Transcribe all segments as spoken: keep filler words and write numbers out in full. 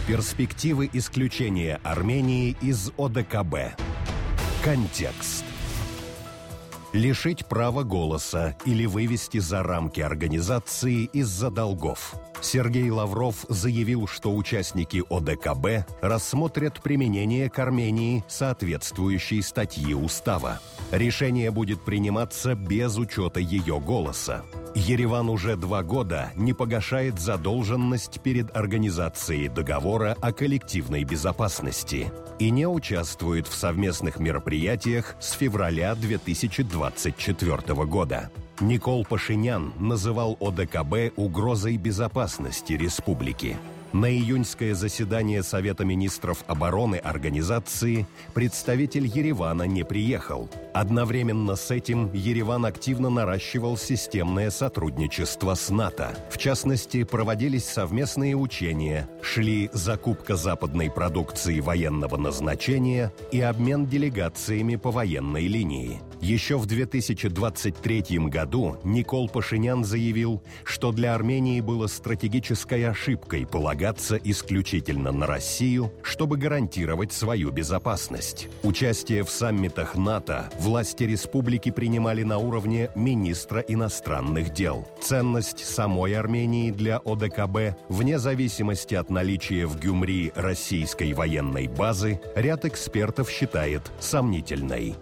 Перспективы исключения Армении из о дэ ка бэ. Контекст. Лишить права голоса или вывести за рамки организации из-за долгов. Сергей Лавров заявил, что участники о дэ ка бэ рассмотрят применение к Армении соответствующей статьи устава. Решение будет приниматься без учета ее голоса. Ереван уже два года не погашает задолженность перед Организацией договора о коллективной безопасности и не участвует в совместных мероприятиях с февраля две тысячи двадцать четвёртого года. Никол Пашинян называл о дэ ка бэ угрозой безопасности республики. На июньское заседание Совета министров обороны организации представитель Еревана не приехал. Одновременно с этим Ереван активно наращивал системное сотрудничество с НАТО. В частности, проводились совместные учения, шли закупка западной продукции военного назначения и обмен делегациями по военной линии. Еще в две тысячи двадцать третьем году Никол Пашинян заявил, что для Армении было стратегической ошибкой полагаться исключительно на Россию, чтобы гарантировать свою безопасность. Участие в саммитах НАТО власти республики принимали на уровне министра иностранных дел. Ценность самой Армении для о дэ ка бэ, вне зависимости от наличия в Гюмри российской военной базы, ряд экспертов считает сомнительной.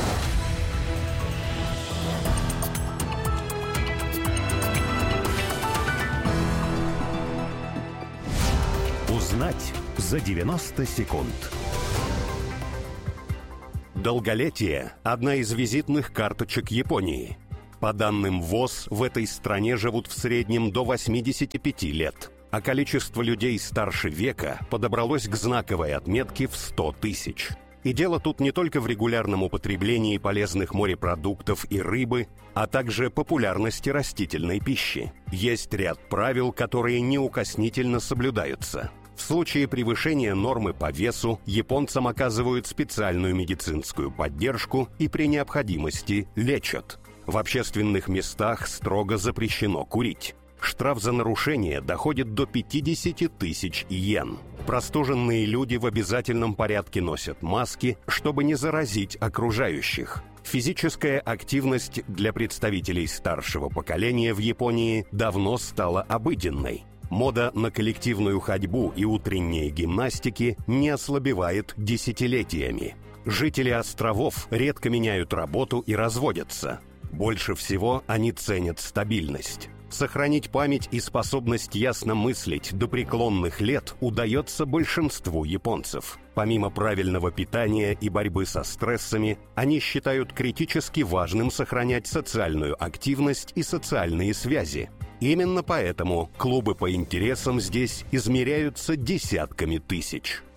Узнать за девяносто секунд. Долголетие – одна из визитных карточек Японии. По данным ВОЗ, в этой стране живут в среднем до восьмидесяти пяти лет, а количество людей старше века подобралось к знаковой отметке в сто тысяч. И дело тут не только в регулярном употреблении полезных морепродуктов и рыбы, а также популярности растительной пищи. Есть ряд правил, которые неукоснительно соблюдаются. В случае превышения нормы по весу японцам оказывают специальную медицинскую поддержку и при необходимости лечат. В общественных местах строго запрещено курить. Штраф за нарушение доходит до пятидесяти тысяч йен. Простуженные люди в обязательном порядке носят маски, чтобы не заразить окружающих. Физическая активность для представителей старшего поколения в Японии давно стала обыденной. Мода на коллективную ходьбу и утренние гимнастики не ослабевает десятилетиями. Жители островов редко меняют работу и разводятся. Больше всего они ценят стабильность. Сохранить память и способность ясно мыслить до преклонных лет удается большинству японцев. Помимо правильного питания и борьбы со стрессами, они считают критически важным сохранять социальную активность и социальные связи. Именно поэтому клубы по интересам здесь измеряются десятками тысяч.